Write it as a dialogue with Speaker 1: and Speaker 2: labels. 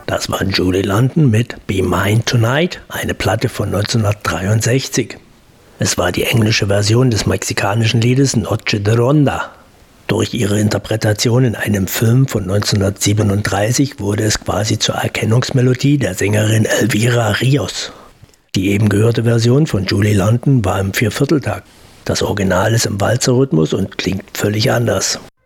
Speaker 1: Das war Julie London mit Be Mine Tonight, eine Platte von 1963. Es war die englische Version des mexikanischen Liedes Noche de Ronda. Durch ihre Interpretation in einem Film von 1937 wurde es quasi zur Erkennungsmelodie der Sängerin Elvira Rios. Die eben gehörte Version von Julie London war im Viervierteltakt. Das Original ist im Walzerrhythmus und klingt völlig anders.